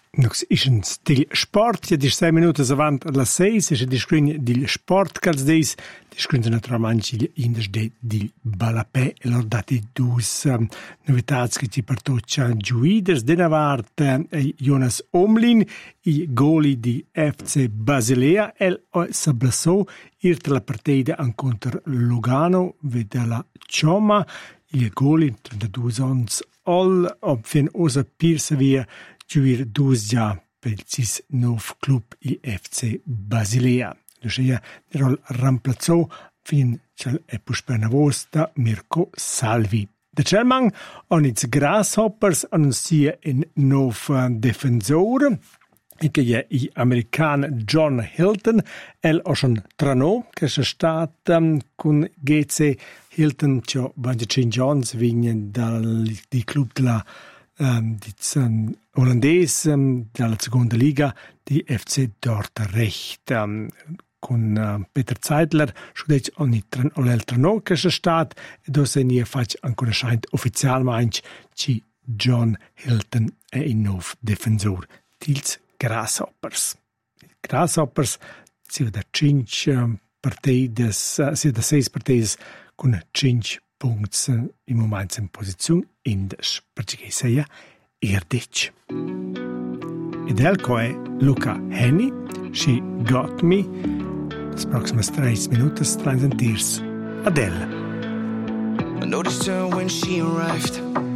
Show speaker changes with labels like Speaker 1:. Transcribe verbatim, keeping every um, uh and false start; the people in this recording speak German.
Speaker 1: Nux ischens dil sport, ja dis sei minutas avant la seis, ische discrin dil sport cals deis, discrin naturalmente il indes de dil balapè, e lor dati dus um, novitats che ti partoccia giuiders, de navart eh, Jonas Omlin, i goli di F C Basilea, el sablassò irta la partida anconter Lugano, vede la Cioma, i goli, trentadue ons, all, ob fin osa pirsa via, giuir dus già per il sis nov club il F C Basilea. Lucia rol ramplazzò fin c'è e puspena vosta Mirko Salvi. Da Celmang on its Grasshoppers annuncia in nov defensor e che è i american John Hilton el o schon trano che è stato um, con G C Hilton c'è venticinque Jones vignen dal di club della Um, die um, Hollandaise um, dalla seconda liga di F C Dordrecht um, con uh, Peter Zeidler schudet ogni tran olel trano che c'è stat e do se nie fac ancora scheint ufficialmente ci John Hilton è il nuovo difensor dils Grasshoppers. Grasshoppers si da cinque um, partides uh, si da sei partides con cinque punts im Moment in Position indes, perché sei erdic. Ed elko è Luca Henny, She Got Me, das proximas tres minutos, trans and tears. Adele.
Speaker 2: I noticed her when she arrived.